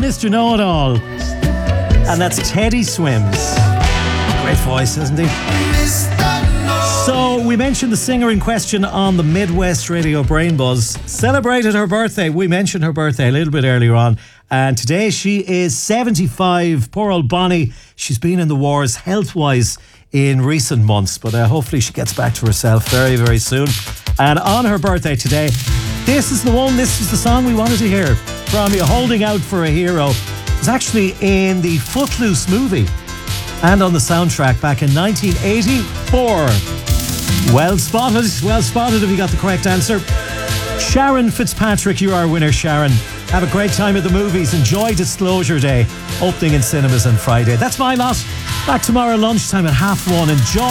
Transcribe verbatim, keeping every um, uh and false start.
Mister Know-It-All. And that's Teddy Swims. Great voice, isn't he? So, we mentioned the singer in question on the Midwest Radio Brain Buzz. Celebrated her birthday. We mentioned her birthday a little bit earlier on. And today she is seventy-five. Poor old Bonnie. She's been in the wars health-wise in recent months. But uh, hopefully she gets back to herself very, very soon. And on her birthday today, this is the one, this is the song we wanted to hear from you. Holding Out for a Hero. It was actually in the Footloose movie and on the soundtrack back in nineteen eighty-four. Well spotted, well spotted if you got the correct answer. Sharon Fitzpatrick, you are our winner, Sharon. Have a great time at the movies. Enjoy Disclosure Day, opening in cinemas on Friday. That's my lot. Back tomorrow lunchtime at half one. Enjoy.